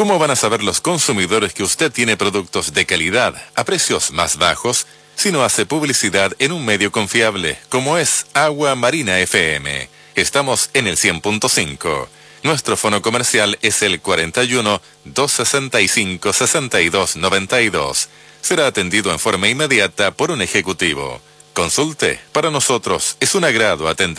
¿Cómo van a saber los consumidores que usted tiene productos de calidad a precios más bajos si no hace publicidad en un medio confiable como es Agua Marina FM? Estamos en el 100.5. Nuestro fono comercial es el 41 265 62 92. Será atendido en forma inmediata por un ejecutivo. Consulte, para nosotros es un agrado atender